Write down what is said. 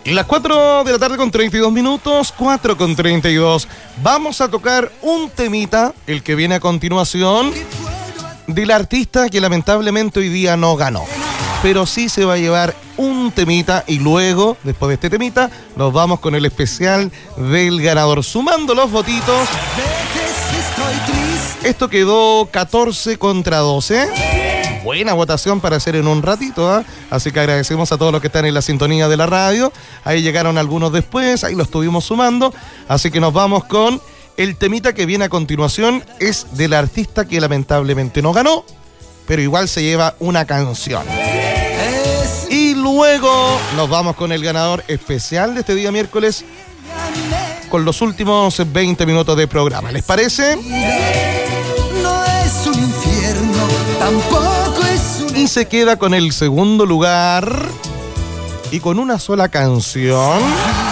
Las 4 de la tarde con 32 minutos, 4 con 32. Vamos a tocar un temita, el que viene a continuación, del artista que lamentablemente hoy día no ganó. Pero sí se va a llevar un temita y luego, después de este temita, nos vamos con el especial del ganador. Sumando los votitos, esto quedó 14 contra 12. Buena votación para hacer en un ratito, ¿eh? Así que agradecemos a todos los que están en la sintonía de la radio. Ahí llegaron algunos después, ahí los estuvimos sumando. Así que nos vamos con el temita que viene a continuación. Es del artista que lamentablemente no ganó, pero igual se lleva una canción. Y luego nos vamos con el ganador especial de este día miércoles, con los últimos 20 minutos de programa. ¿Les parece? No es un infierno, tampoco es un... Y se queda con el segundo lugar y con una sola canción.